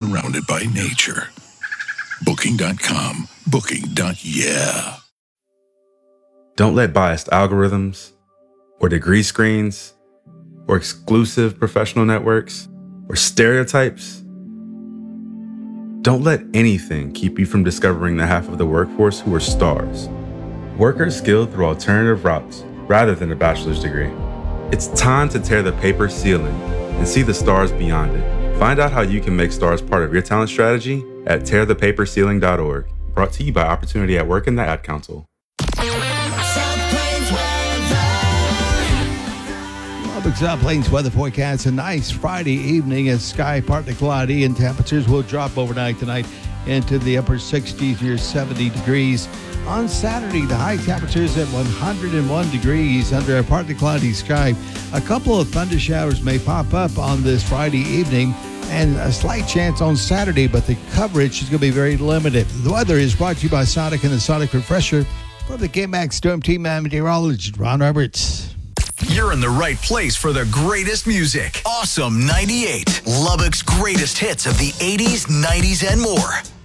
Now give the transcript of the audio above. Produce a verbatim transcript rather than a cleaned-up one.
surrounded by nature. Booking dot com. Booking. Yeah. Don't let biased algorithms, or degree screens, or exclusive professional networks, or stereotypes. Don't let anything keep you from discovering the half of the workforce who are stars. Workers skilled through alternative routes rather than a bachelor's degree. It's time to tear the paper ceiling and see the stars beyond it. Find out how you can make stars part of your talent strategy at tear the paper ceiling dot org. Brought to you by Opportunity at Work and the Ad Council. Lubbock South Plains weather forecast. A nice Friday evening as sky partly cloudy and temperatures will drop overnight tonight into the upper sixties near seventy degrees. On Saturday, the high temperatures at one hundred one degrees under a partly cloudy sky. A couple of thunder showers may pop up on this Friday evening and a slight chance on Saturday, but the coverage is going to be very limited. The weather is brought to you by Sonic and the Sonic Refresher. For the K-Max Storm Team, I'm meteorologist Ron Roberts. You're in the right place for the greatest music. Awesome ninety-eight, Lubbock's greatest hits of the eighties, nineties, and more.